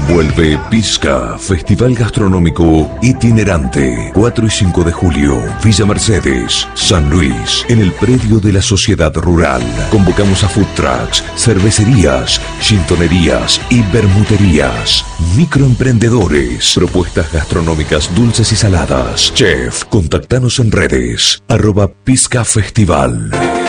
Vuelve Pizca, Festival Gastronómico Itinerante. 4 y 5 de julio, Villa Mercedes, San Luis, en el predio de la Sociedad Rural. Convocamos a food trucks, cervecerías, gintonerías y bermuterías. Microemprendedores, propuestas gastronómicas dulces y saladas. Chef, contactanos en redes, @Pizca Festival.